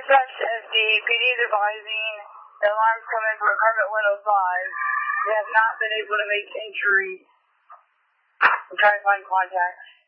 Dispatch SD, PD is advising the alarms coming from apartment 105. They have not been able to make entry. I'm trying to find contact.